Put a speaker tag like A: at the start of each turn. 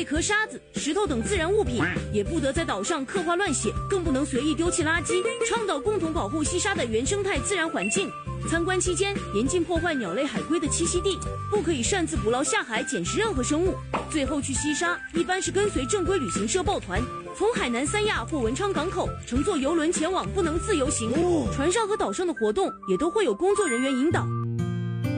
A: 贝壳、沙子、石头等自然物品，也不得在岛上刻画乱写，更不能随意丢弃垃圾，倡导共同保护西沙的原生态自然环境。参观期间，严禁破坏鸟类、海龟的栖息地，不可以擅自捕捞下海捡食任何生物。最后去西沙，一般是跟随正规旅行社抱团，从海南三亚或文昌港口乘坐邮轮前往，不能自由行。船上和岛上的活动也都会有工作人员引导。